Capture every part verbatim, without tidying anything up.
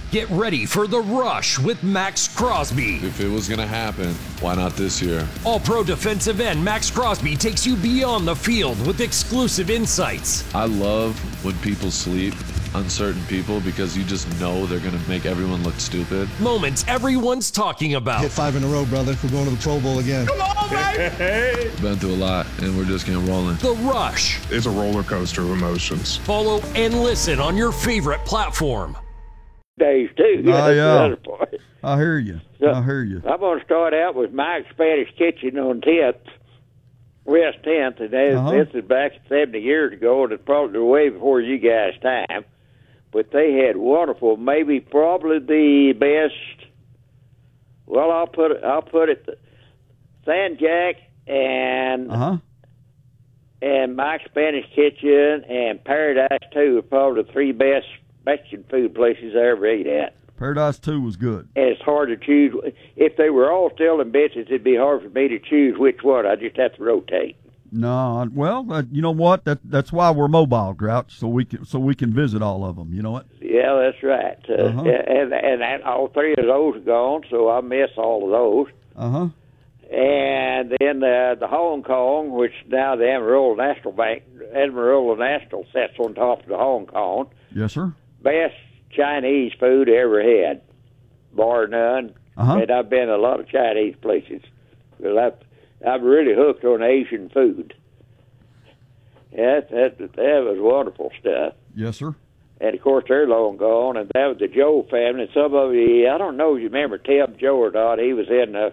Get ready for The Rush with Max Crosby. If it was going to happen, why not this year? All-pro defensive end Max Crosby takes you beyond the field with exclusive insights. I love when people sleep, uncertain people, because you just know they're going to make everyone look stupid. Moments everyone's talking about. Hit five in a row, brother. We're going to the Pro Bowl again. Come on, baby! Been through a lot, and we're just getting rolling. The Rush. It's a roller coaster of emotions. Follow and listen on your favorite platform. Days too. Oh, That's yeah. the other part. I hear you. So, I hear you. I'm going to start out with Mike's Spanish Kitchen on tenth, West tenth, and this, Uh-huh. this is back seventy years ago, and it's probably way before you guys' time. But they had wonderful, maybe probably the best. Well, I'll put it. I'll put it. San Jack and Uh huh. and Mike's Spanish Kitchen and Paradise Two are probably the three best Mexican food places I ever ate at. Paradise Two was good. And it's hard to choose. If they were all still in business, it'd be hard for me to choose which one. I just have to rotate. No, well, uh, you know what? That that's why we're mobile, Grouch, so we can so we can visit all of them. You know what? Yeah, that's right. Uh, Uh-huh. And and and all three of those are gone, so I miss all of those. Uh huh. And then uh, the Hong Kong, which now the Amarillo National Bank, Amarillo National sits on top of the Hong Kong. Yes, sir. Best Chinese food I ever had, bar none. Uh-huh. And I've been to a lot of Chinese places. Well, I've, I'm really hooked on Asian food. Yeah, that, that, that was wonderful stuff. Yes, sir. And, of course, they're long gone. And that was the Joe family. And some of you, I don't know if you remember Tim Joe or not. He was in the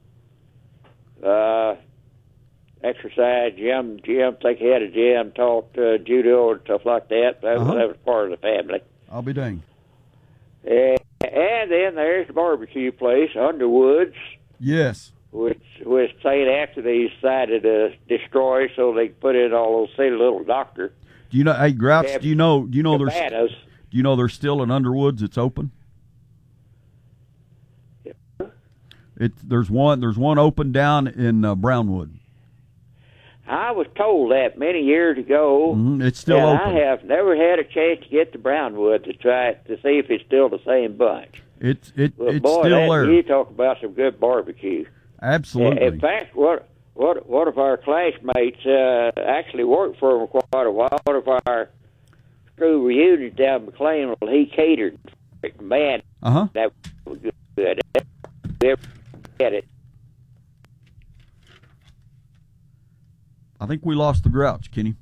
uh, exercise gym. Gym, I think he had a gym, taught uh, judo and stuff like that. That, Uh-huh. was, that was part of the family. I'll be dang. And, and then there's the barbecue place, Underwoods, Yes. which was saying after they decided to destroy so they could put in all those silly little doctor Do you know? Hey, Grouch. Yeah, Do you know? Do you know there's? cabanas. Do you know there's still an Underwoods that's open? It there's one there's one open down in uh, Brownwood. I was told that many years ago. Mhm, it's still and open. I have never had a chance to get to Brownwood to try it, to see if it's still the same bunch. It's it Well, it's boy, still that, there. you talk about some good barbecue. Absolutely. In fact, what what one of our classmates uh, actually worked for him quite a while. One of our school reunions down in McLean, well, he catered for it. Man, Uh huh. that was good. Never had it. I think we lost the Grouch, Kenny.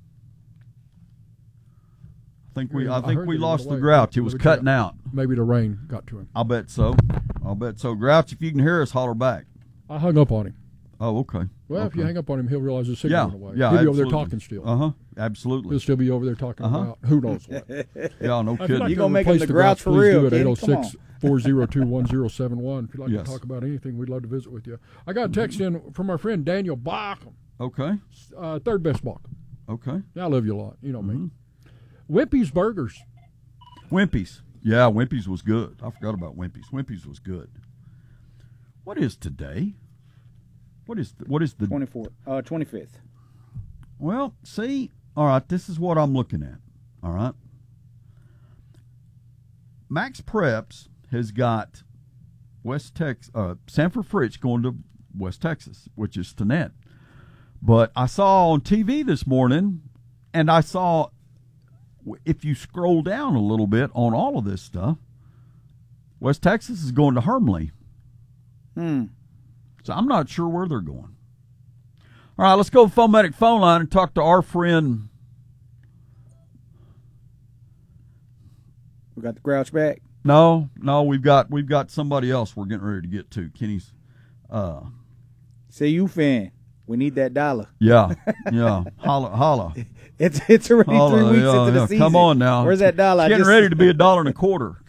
I think we Yeah, I I think heard we it went lost the away. Grouch. It Let was me cutting check. out. Maybe the rain got to him. I'll bet so. I'll bet so. Grouch, if you can hear us, holler back. I hung up on him. Oh, okay. Well, okay. if you hang up on him, he'll realize the signal yeah, went away. yeah, He'll be over absolutely. there talking still. Uh huh. Absolutely. He'll still be over there talking Uh-huh. about who knows what. Yeah, no If you'd kidding. like You to gonna make him replace the the Grouch for please real, do it, kid. eight oh Come six, four oh two, one oh seven one. If you'd like Yes. to talk about anything, we'd love to visit with you. I got a text in from our friend Daniel Bacham, Okay. uh, third best Bacham. Okay. I love you a lot. You know Mm-hmm. me. Wimpy's Burgers. Wimpy's. Yeah, Wimpy's was good. I forgot about Wimpy's. Wimpy's was good. What is today? What is the, what is the twenty-fourth, uh, twenty-fifth. Well, see, all right, this is what I'm looking at. All right. Max Preps has got West Tex uh Sanford Fritch going to West Texas, which is Stinnett. But I saw on T V this morning, and I saw, if you scroll down a little bit on all of this stuff, West Texas is going to Hermley. Hmm. So I'm not sure where they're going. All right, let's go to the Fomatic phone line and talk to our friend. We got the Grouch back. No, no, we've got we've got somebody else we're getting ready to get to. Kenny's. Uh, Say you fan. We need that dollar. yeah, yeah. Holla, holla. It's it's already holla three weeks yeah, into the yeah. season. Come on now. Where's that dollar? It's I getting just- ready to be a dollar and a quarter.